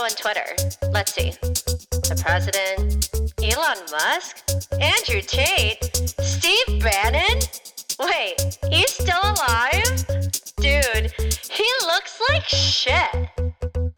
on Twitter. Let's see. The president, Elon Musk, Andrew Tate, Steve Bannon? Wait, he's still alive? Dude, he looks like shit.